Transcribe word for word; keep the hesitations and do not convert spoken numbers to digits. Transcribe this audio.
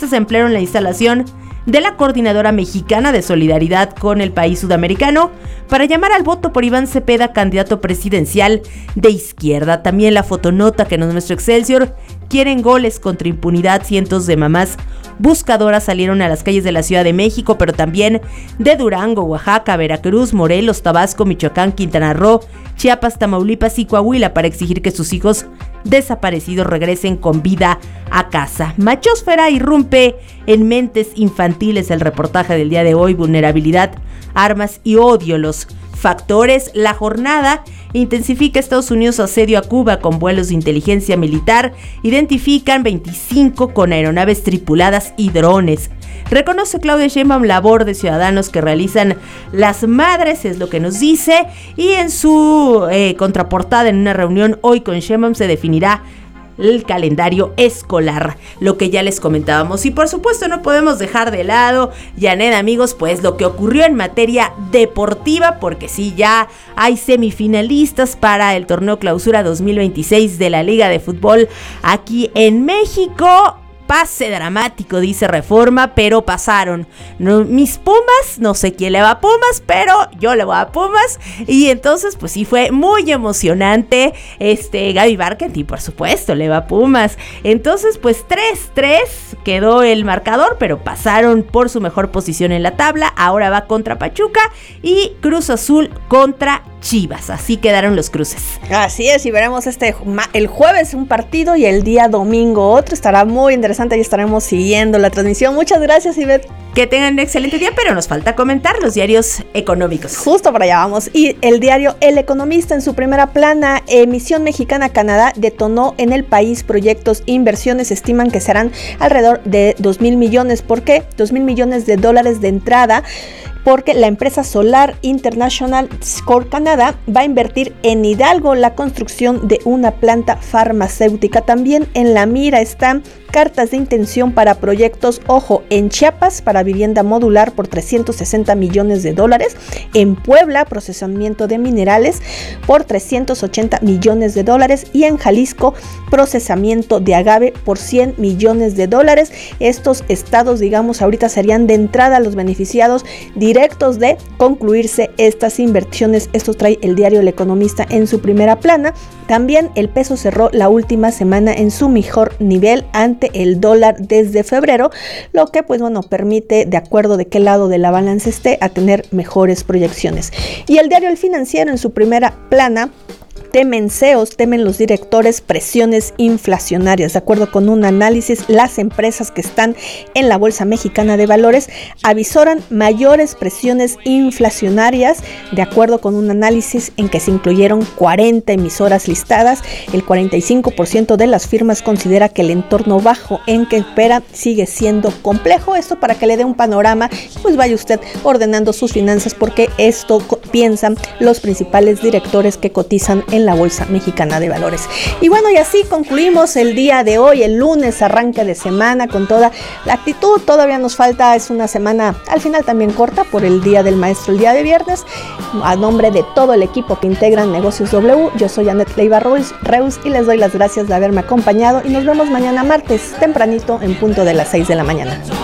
Congresistas emplearon la instalación de la Coordinadora Mexicana de Solidaridad con el país sudamericano para llamar al voto por Iván Cepeda, candidato presidencial de izquierda. También la fotonota que nos muestra Excelsior: quieren goles contra impunidad. Cientos de mamás buscadoras salieron a las calles de la Ciudad de México, pero también de Durango, Oaxaca, Veracruz, Morelos, Tabasco, Michoacán, Quintana Roo, Chiapas, Tamaulipas y Coahuila para exigir que sus hijos desaparecidos regresen con vida a casa. Machosfera irrumpe en mentes infantiles. El reportaje del día de hoy: vulnerabilidad, armas y odio, los factores. La jornada: intensifica Estados Unidos asedio a Cuba con vuelos de inteligencia militar. Identifican veinticinco con aeronaves tripuladas y drones. Reconoce Claudia Sheinbaum labor de ciudadanos que realizan las madres, es lo que nos dice. Y en su eh, contraportada, en una reunión hoy con Sheinbaum, se definirá el calendario escolar, lo que ya les comentábamos. Y por supuesto no podemos dejar de lado, Janet, amigos, pues lo que ocurrió en materia deportiva, porque sí, ya hay semifinalistas para el torneo Clausura dos mil veintiséis de la Liga de Fútbol aquí en México. Pase dramático, dice Reforma, pero pasaron. No, mis Pumas, no sé quién le va a Pumas, pero yo le voy a Pumas. Y entonces, pues sí, fue muy emocionante. Este, Gaby Barkent, y por supuesto, le va a Pumas. Entonces, pues tres tres quedó el marcador, pero pasaron por su mejor posición en la tabla. Ahora va contra Pachuca y Cruz Azul contra Chivas. Así quedaron los cruces. Así es, y veremos este el jueves un partido y el día domingo otro. Estará muy interesante y estaremos siguiendo la transmisión. Muchas gracias, Ivette. Que tengan un excelente día, pero nos falta comentar los diarios económicos. Justo para allá vamos. Y el diario El Economista, en su primera plana: emisión mexicana a Canadá detonó en el país proyectos e inversiones. Estiman que serán alrededor de dos mil millones. ¿Por qué? dos mil millones de dólares de entrada, porque la empresa Solar International Score Canadá va a invertir en Hidalgo la construcción de una planta farmacéutica. También en la mira están cartas de intención para proyectos, ojo, en Chiapas para vivienda modular por trescientos sesenta millones de dólares, en Puebla procesamiento de minerales por trescientos ochenta millones de dólares y en Jalisco procesamiento de agave por cien millones de dólares. Estos estados, digamos, ahorita serían de entrada los beneficiados directos de concluirse estas inversiones. Esto trae el diario El Economista en su primera plana. También el peso cerró la última semana en su mejor nivel ante el dólar desde febrero, lo que pues bueno permite, de acuerdo de qué lado de la balanza esté, a tener mejores proyecciones. Y el diario El Financiero, en su primera plana: temen C E Os, temen los directores presiones inflacionarias. De acuerdo con un análisis, las empresas que están en la Bolsa Mexicana de Valores avisoran mayores presiones inflacionarias. De acuerdo con un análisis en que se incluyeron cuarenta emisoras listadas, el cuarenta y cinco por ciento de las firmas considera que el entorno bajo en que opera sigue siendo complejo. Esto para que le dé un panorama, pues vaya usted ordenando sus finanzas, porque esto piensan los principales directores que cotizan en la Bolsa Mexicana de Valores. Y bueno, y así concluimos el día de hoy, el lunes, arranque de semana con toda la actitud. Todavía nos falta, es una semana al final también corta por el Día del Maestro el día de viernes. A nombre de todo el equipo que integran Negocios W, yo soy Annette Leiva Reus, Reus y les doy las gracias de haberme acompañado y nos vemos mañana martes tempranito en punto de las seis de la mañana.